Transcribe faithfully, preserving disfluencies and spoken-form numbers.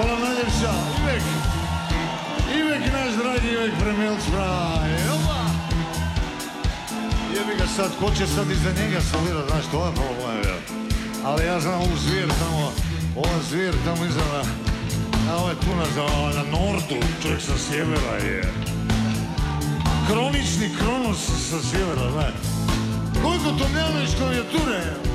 Hvala najljepša, Ivek. Ivek, naš dragi Ivek Premelc, braj. Jebi ga sad, ko će sad iza njega solirat, znaš, to je problem, ja. Ali ja znam ovu zvijer tamo, ova zvijer tamo iza na, na ove tu na, na nordu, čovjek sa sjevera je. Kronični Kronos sa sjevera, znaš. Koliko to Tomljanović klavijature je?